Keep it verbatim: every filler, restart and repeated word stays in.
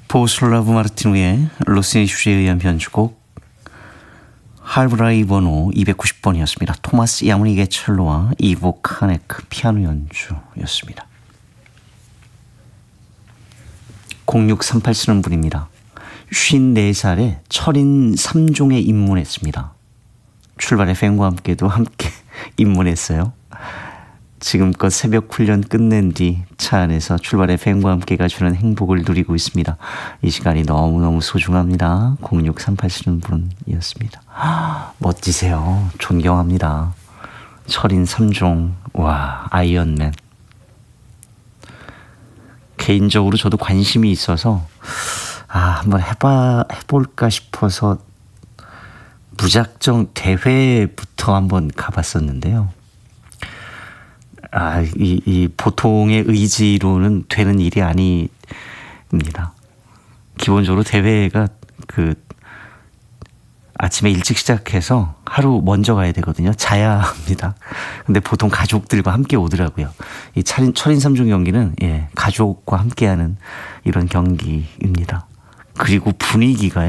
보슬라브 마르티노의 로시니 슈즈에 의한 변주곡 할브라이 번호 이백구십 번이었습니다. 토마스 야무니게 첼로와 이보 카네크 피아노 연주였습니다. 공육삼팔 쓰는 분입니다. 쉰네 살에 철인 삼 종에 입문했습니다. 출발의 팬과 함께도 함께 입문했어요. 지금껏 새벽 훈련 끝낸 뒤 차 안에서 출발의 팬과 함께가 주는 행복을 누리고 있습니다. 이 시간이 너무너무 소중합니다. 공육삼팔 쓰는 분이었습니다. 아, 멋지세요. 존경합니다. 철인 삼 종, 와, 아이언맨. 개인적으로 저도 관심이 있어서 아, 한번 해봐, 해볼까 싶어서 무작정 대회부터 한번 가봤었는데요. 아, 이, 이 보통의 의지로는 되는 일이 아닙니다. 기본적으로 대회가 그 아침에 일찍 시작해서 하루 먼저 가야 되거든요. 자야 합니다. 근데 보통 가족들과 함께 오더라고요. 이 철인, 철인 삼 종 경기는 예, 가족과 함께하는 이런 경기입니다. 그리고 분위기가요.